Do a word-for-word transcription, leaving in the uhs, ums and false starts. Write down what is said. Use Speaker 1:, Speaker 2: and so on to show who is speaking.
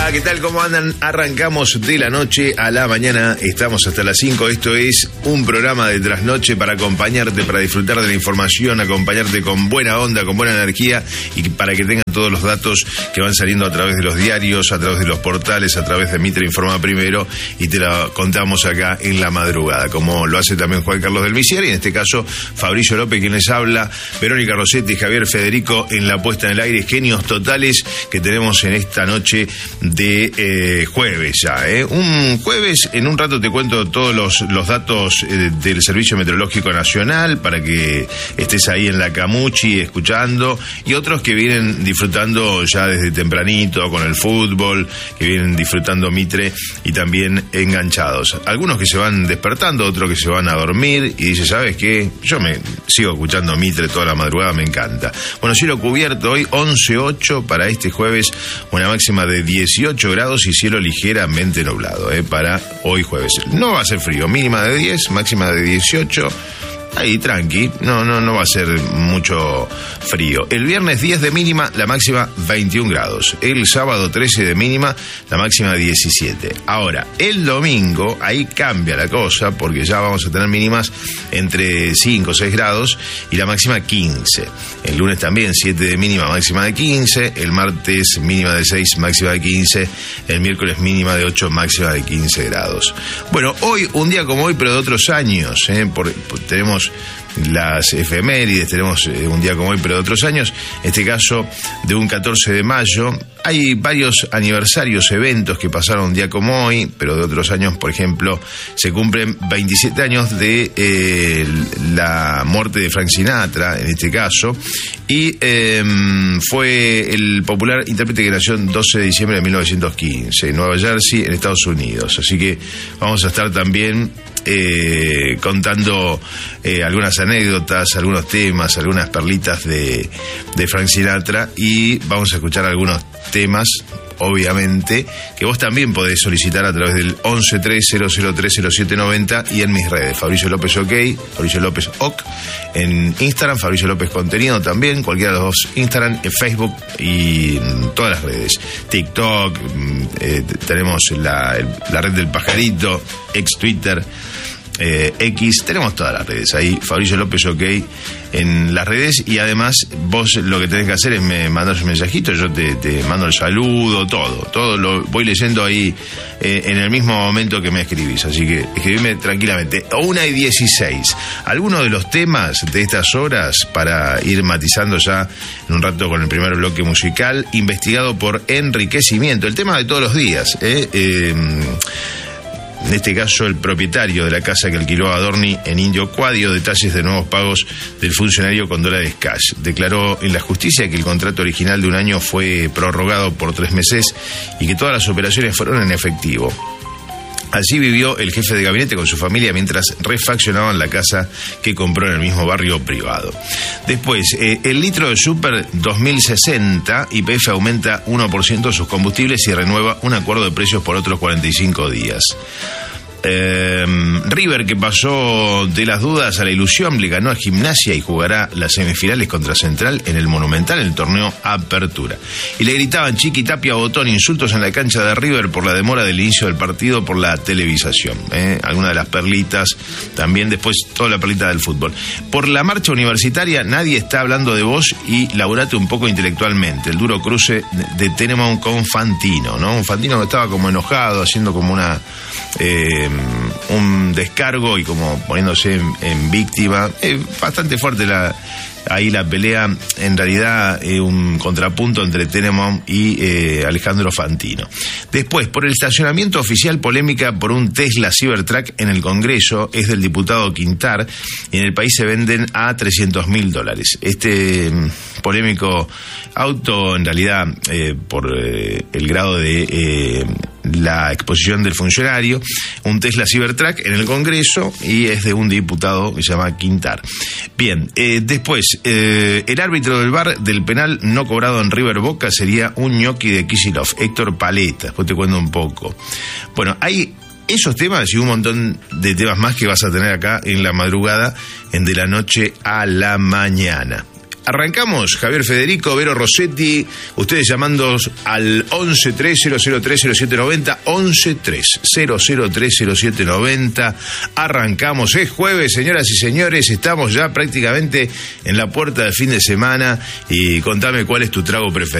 Speaker 1: Hola, ¿qué tal? ¿Cómo andan? Arrancamos de la noche a la mañana, estamos hasta las cinco. Esto es un programa de trasnoche para acompañarte, para disfrutar de la información, acompañarte con buena onda, con buena energía y para que tengan todos los datos que van saliendo a través de los diarios, a través de los portales, a través de Mitre Informa Primero, y te lo contamos acá en la madrugada, como lo hace también Juan Carlos del Visier, y en este caso Fabricio López, quien les habla, Verónica Rossetti, Javier Federico en la puesta en el aire. Genios totales que tenemos en esta noche de eh, jueves ya, ¿eh? Un jueves, en un rato te cuento todos los, los datos eh, del Servicio Meteorológico Nacional para que estés ahí en la Camuchi escuchando, y otros que vienen disfrutando ya desde tempranito con el fútbol, que vienen disfrutando Mitre y también enganchados. Algunos que se van despertando, otros que se van a dormir y dice, ¿sabes qué? Yo me sigo escuchando Mitre toda la madrugada, me encanta. Bueno, cielo cubierto hoy, once ocho para este jueves, una máxima de dieciocho grados y cielo ligeramente nublado, ¿eh? Para hoy jueves. No va a ser frío, mínima de diez, máxima de dieciocho. Ahí, tranqui, no, no, no va a ser mucho frío. El viernes diez de mínima, la máxima veintiún grados. El sábado trece de mínima, la máxima diecisiete. Ahora, el domingo, ahí cambia la cosa, porque ya vamos a tener mínimas entre cinco o seis grados y la máxima quince. El lunes también siete de mínima, máxima de quince. El martes mínima de seis, máxima de quince. El miércoles mínima de ocho, máxima de quince grados. Bueno, hoy, un día como hoy, pero de otros años, ¿eh? Por, por, tenemos las efemérides, tenemos eh, un día como hoy, pero de otros años, en este caso de un catorce de mayo. Hay varios aniversarios, eventos que pasaron un día como hoy, pero de otros años. Por ejemplo, se cumplen veintisiete años de eh, la muerte de Frank Sinatra, en este caso, y eh, fue el popular intérprete que nació el doce de diciembre de mil novecientos quince, en Nueva Jersey, en Estados Unidos. Así que vamos a estar también eh, contando eh, algunas anécdotas, algunos temas, algunas perlitas de, de Frank Sinatra, y vamos a escuchar algunos temas, obviamente, que vos también podés solicitar a través del once tres cero cero tres cero siete noventa y en mis redes, Fabricio López OK, Fabricio López OK, en Instagram, Fabricio López Contenido también, cualquiera de los dos, Instagram, en Facebook y en todas las redes, TikTok, eh, tenemos la, la red del pajarito, ex Twitter, Eh, X, tenemos todas las redes ahí, Fabricio López OK en las redes, y además vos lo que tenés que hacer es me mandar un mensajito, yo te, te mando el saludo, todo, todo lo voy leyendo ahí eh, en el mismo momento que me escribís, así que escribime tranquilamente. Una y dieciséis, algunos de los temas de estas horas para ir matizando ya en un rato con el primer bloque musical, investigado por enriquecimiento, el tema de todos los días, eh, eh en este caso, el propietario de la casa que alquiló a Adorni en Indio Cuadio, detalles de nuevos pagos del funcionario con dólares cash. Declaró en la justicia que el contrato original de un año fue prorrogado por tres meses y que todas las operaciones fueron en efectivo. Allí vivió el jefe de gabinete con su familia mientras refaccionaban la casa que compró en el mismo barrio privado. Después, eh, el litro de Super dos mil sesenta, Y P F aumenta uno por ciento sus combustibles y renueva un acuerdo de precios por otros cuarenta y cinco días. Eh, River, que pasó de las dudas a la ilusión, le ganó a Gimnasia y jugará las semifinales contra Central en el Monumental en el torneo Apertura. Y le gritaban Chiqui, Tapia, Botón, insultos en la cancha de River por la demora del inicio del partido por la televisación. ¿eh? Alguna de las perlitas, también después toda la perlita del fútbol. Por la marcha universitaria, nadie está hablando de vos y laburate un poco intelectualmente. El duro cruce de Tenenbaum con Fantino, ¿no? Un Fantino que estaba como enojado, haciendo como una... Eh, un descargo y como poniéndose en, en víctima. Es bastante fuerte la, ahí la pelea, en realidad eh, un contrapunto entre Tenenbaum y eh, Alejandro Fantino. Después, por el estacionamiento oficial, polémica por un Tesla Cybertruck en el Congreso, es del diputado Quintar, y en el país se venden a trescientos mil dólares. Este eh, polémico auto, en realidad, eh, por eh, el grado de... Eh, la exposición del funcionario, un Tesla Cybertruck en el Congreso, y es de un diputado que se llama Quintar. Bien, eh, después, eh, el árbitro del V A R del penal no cobrado en River Boca sería un ñoqui de Kicillof, Héctor Paleta. Después te cuento un poco. Bueno, hay esos temas y un montón de temas más que vas a tener acá en la madrugada, en De la Noche a la Mañana. Arrancamos, Javier Federico, Vero Rossetti, ustedes llamando al once tres cero cero tres cero siete noventa, once tres cero cero tres cero siete noventa. Arrancamos, es jueves, señoras y señores, estamos ya prácticamente en la puerta del fin de semana y contame cuál es tu trago preferido.